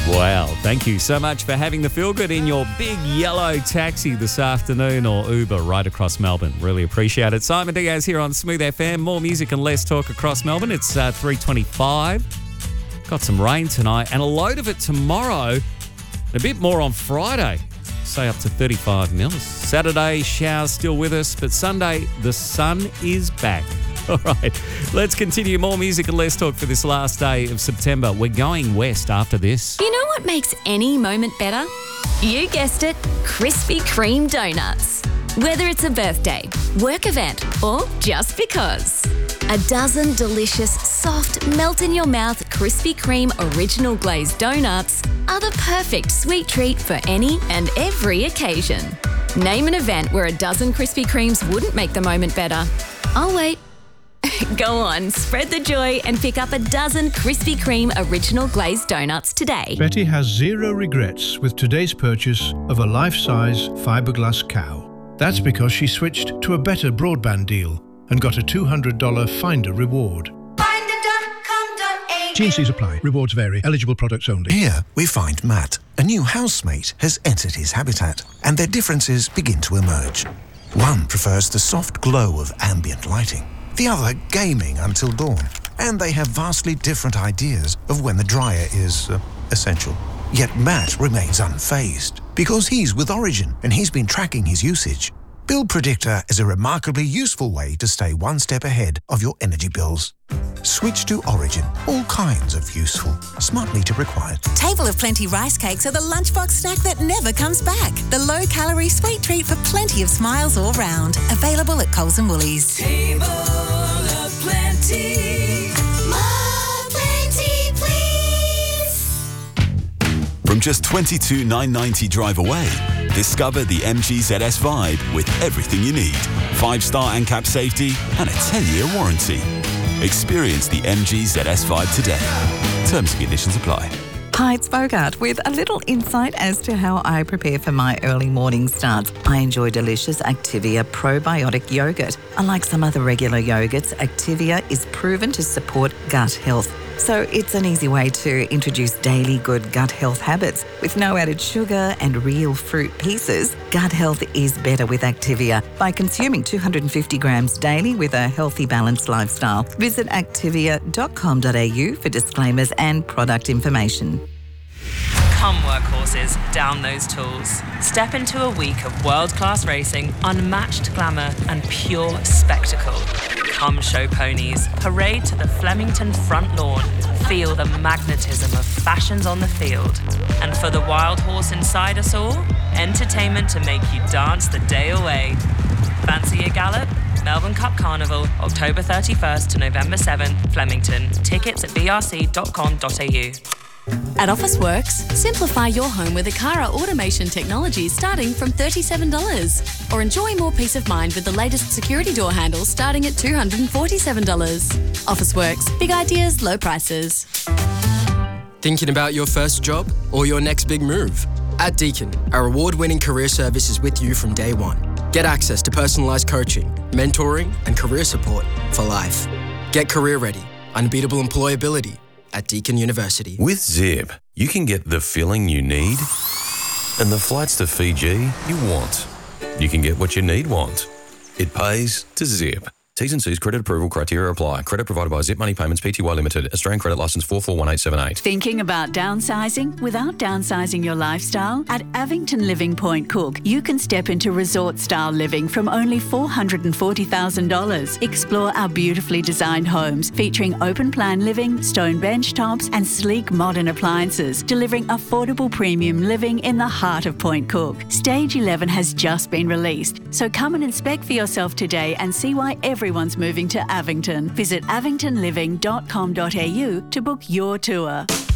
Wow, thank you so much for having the Feel Good in your big yellow taxi this afternoon, or Uber right across Melbourne. Really appreciate it. Simon Diaz here on Smooth FM. More music and less talk across Melbourne. It's 3:25. Got some rain tonight and a load of it tomorrow. A bit more on Friday. Say up to 35 mils. Saturday, showers still with us, but Sunday, the sun is back. All right, let's continue. More music and less talk for this last day of September. We're going west after this. You know what makes any moment better? You guessed it, Krispy Kreme donuts. Whether it's a birthday, work event, or just because. A dozen delicious, soft, melt-in-your-mouth Krispy Kreme original glazed donuts are the perfect sweet treat for any and every occasion. Name an event where a dozen Krispy Kremes wouldn't make the moment better. I'll wait. Go on, spread the joy and pick up a dozen Krispy Kreme original glazed donuts today. Betty has zero regrets with today's purchase of a life-size fiberglass cow. That's because she switched to a better broadband deal and got a $200 Finder reward. Finder.com.au. T&Cs apply. Rewards vary. Eligible products only. Here we find Matt. A new housemate has entered his habitat, and their differences begin to emerge. One prefers the soft glow of ambient lighting, the other gaming until dawn, and they have vastly different ideas of when the dryer is essential. Yet Matt remains unfazed because he's with Origin and he's been tracking his usage. Bill Predictor is a remarkably useful way to stay one step ahead of your energy bills. Switch to Origin. All kinds of useful. Smart meter required. Table of Plenty rice cakes are the lunchbox snack that never comes back. The low-calorie sweet treat for plenty of smiles all round. Available at Coles and Woolies. Table of Plenty. More plenty, please. From just $22,990 drive away, discover the MG ZS Vibe with everything you need. 5-star ANCAP safety and a 10-year warranty. Experience the MG ZS Vibe today. Terms and conditions apply. Hi, it's Bogart with a little insight as to how I prepare for my early morning starts. I enjoy delicious Activia probiotic yogurt. Unlike some other regular yogurts, Activia is proven to support gut health. So it's an easy way to introduce daily good gut health habits. With no added sugar and real fruit pieces, gut health is better with Activia by consuming 250 grams daily with a healthy, balanced lifestyle. Visit activia.com.au for disclaimers and product information. Come workhorses, down those tools. Step into a week of world-class racing, unmatched glamour and pure spectacle. Come show ponies, parade to the Flemington front lawn, feel the magnetism of fashions on the field. And for the wild horse inside us all, entertainment to make you dance the day away. Fancy a gallop? Melbourne Cup Carnival, October 31st to November 7th, Flemington. Tickets at brc.com.au. At Officeworks, simplify your home with Akara automation technology starting from $37. Or enjoy more peace of mind with the latest security door handles starting at $247. Officeworks, big ideas, low prices. Thinking about your first job or your next big move? At Deakin, our award-winning career service is with you from day one. Get access to personalised coaching, mentoring and career support for life. Get career ready, unbeatable employability at Deakin University. With Zip, you can get the filling you need and the flights to Fiji you want. You can get what you need want. It pays to Zip. T's and C's credit approval criteria apply. Credit provided by Zip Money Payments Pty Limited. Australian credit licence 441878. Thinking about downsizing without downsizing your lifestyle? At Avington Living Point Cook, you can step into resort-style living from only $440,000. Explore our beautifully designed homes featuring open-plan living, stone bench tops and sleek modern appliances, delivering affordable premium living in the heart of Point Cook. Stage 11 has just been released, so come and inspect for yourself today and see why everyone's moving to Avington. Visit avingtonliving.com.au to book your tour.